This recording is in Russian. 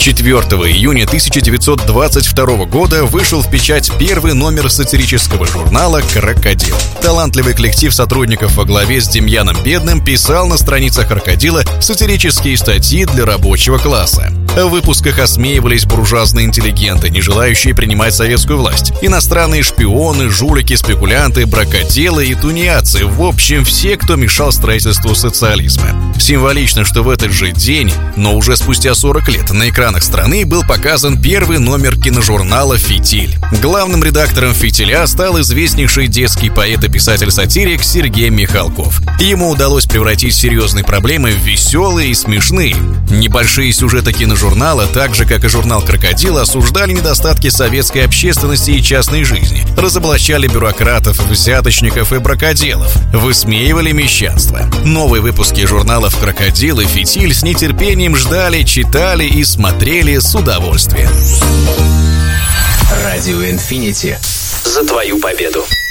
4 июня 1922 года вышел в печать первый номер сатирического журнала «Крокодил». Талантливый коллектив сотрудников во главе с Демьяном Бедным писал на страницах «Крокодила» сатирические статьи для рабочего класса. В выпусках осмеивались буржуазные интеллигенты, не желающие принимать советскую власть, иностранные шпионы, жулики, спекулянты, бракоделы и тунеядцы, в общем, все, кто мешал строительству социализма. Символично, что в этот же день, но уже спустя 40 лет, на экранах страны был показан первый номер киножурнала «Фитиль». Главным редактором «Фитиля» стал известнейший детский поэт и писатель-сатирик Сергей Михалков. Ему удалось превратить серьезные проблемы в веселые и смешные. Небольшие сюжеты киножурнала, так же как и журнал «Крокодил», осуждали недостатки советской общественности и частной жизни, разоблачали бюрократов, взяточников и бракоделов, высмеивали мещанство. Новые выпуски журналов «Крокодил» и «Фитиль» с нетерпением ждали, читали и смотрели с удовольствием. Радио Инфинити. За твою победу.